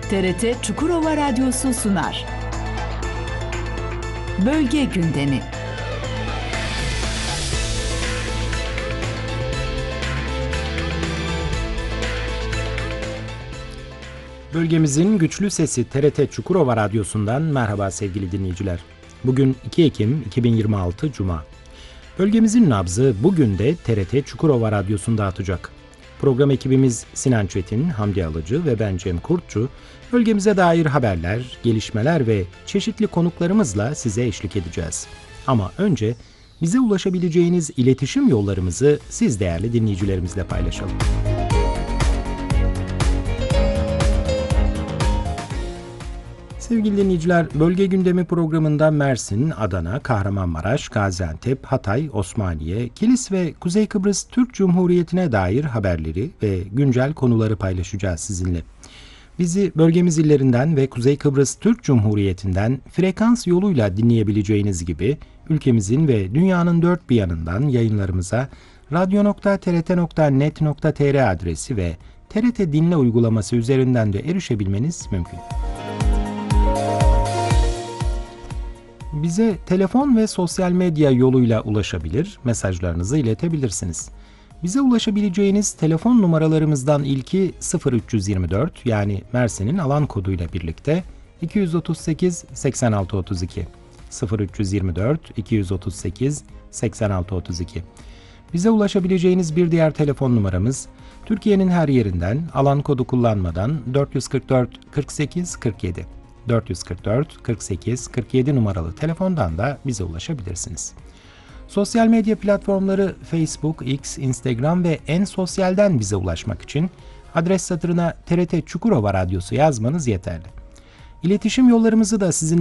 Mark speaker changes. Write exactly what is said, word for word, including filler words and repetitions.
Speaker 1: T R T Çukurova Radyosu sunar. Bölge gündemi.
Speaker 2: Bölgemizin güçlü sesi T R T Çukurova Radyosu'ndan merhaba sevgili dinleyiciler. Bugün iki Ekim iki bin yirmi altı Cuma. Bölgemizin nabzı bugün de T R T Çukurova Radyosu'nda atacak. Program ekibimiz Sinan Çetin, Hamdi Alıcı ve ben Cem Kurtçu, bölgemize dair haberler, gelişmeler ve çeşitli konuklarımızla size eşlik edeceğiz. Ama önce bize ulaşabileceğiniz iletişim yollarımızı siz değerli dinleyicilerimizle paylaşalım. Sevgili dinleyiciler, Bölge Gündemi programında Mersin, Adana, Kahramanmaraş, Gaziantep, Hatay, Osmaniye, Kilis ve Kuzey Kıbrıs Türk Cumhuriyeti'ne dair haberleri ve güncel konuları paylaşacağız sizinle. Bizi bölgemiz illerinden ve Kuzey Kıbrıs Türk Cumhuriyeti'nden frekans yoluyla dinleyebileceğiniz gibi ülkemizin ve dünyanın dört bir yanından yayınlarımıza radyo nokta t r t nokta net nokta t r adresi ve T R T Dinle uygulaması üzerinden de erişebilmeniz mümkün. Bize telefon ve sosyal medya yoluyla ulaşabilir, mesajlarınızı iletebilirsiniz. Bize ulaşabileceğiniz telefon numaralarımızdan ilki sıfır üç yirmi dört yani Mersin'in alan koduyla birlikte iki yüz otuz sekiz seksen altı otuz iki sıfır üç yirmi dört iki yüz otuz sekiz seksen altı otuz iki. Bize ulaşabileceğiniz bir diğer telefon numaramız Türkiye'nin her yerinden alan kodu kullanmadan dört yüz kırk dört kırk sekiz kırk yedi dört yüz kırk dört kırk sekiz kırk yedi numaralı telefondan da bize ulaşabilirsiniz. Sosyal medya platformları Facebook, X, Instagram ve En Sosyal'den bize ulaşmak için adres satırına T R T Çukurova Radyosu yazmanız yeterli. İletişim yollarımızı da sizin